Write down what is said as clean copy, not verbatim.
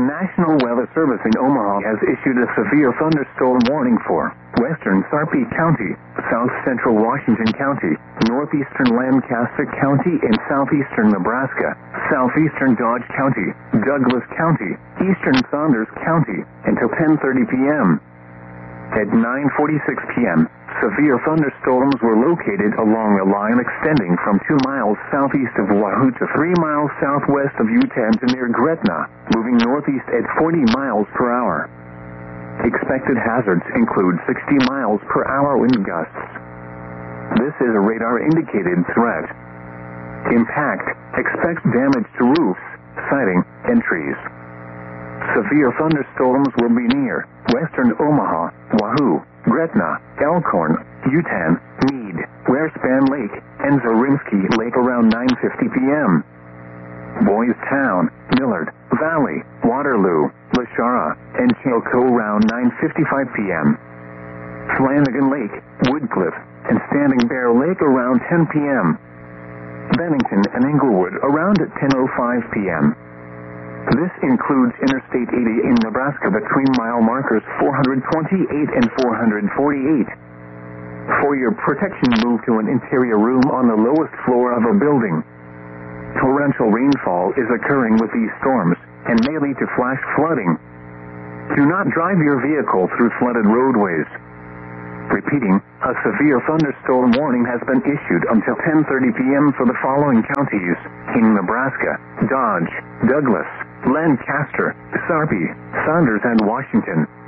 National Weather Service in Omaha has issued a severe thunderstorm warning for western Sarpy County, south central Washington County, northeastern Lancaster County, and southeastern Nebraska, southeastern Dodge County, Douglas County, eastern Saunders County, until 10:30 p.m. At 9:46 p.m., severe thunderstorms were located along a line extending from 2 miles southeast of Wahoo to 3 miles southwest of Utah to near Gretna, moving northeast at 40 miles per hour. Expected hazards include 60 miles per hour wind gusts. This is a radar-indicated threat. Impact: expect damage to roofs, siding, and trees. Severe thunderstorms will be near western Omaha, Wahoo, Gretna, Elkhorn, Utah, Meade, Warespan Lake, and Zorimsky Lake around 9:50 p.m. Boys Town, Millard, Valley, Waterloo, Lashara, and Chilco around 9:55 p.m. Flanagan Lake, Woodcliff, and Standing Bear Lake around 10 p.m. Bennington and Englewood around 10:05 p.m. This includes Interstate 80 in Nebraska between mile markers 428 and 448. For your protection, move to an interior room on the lowest floor of a building. Torrential rainfall is occurring with these storms and may lead to flash flooding. Do not drive your vehicle through flooded roadways. Repeating, a severe thunderstorm warning has been issued until 10:30 p.m. for the following counties in Nebraska: Dodge, Douglas, Lancaster, Sarpy, Saunders, and Washington.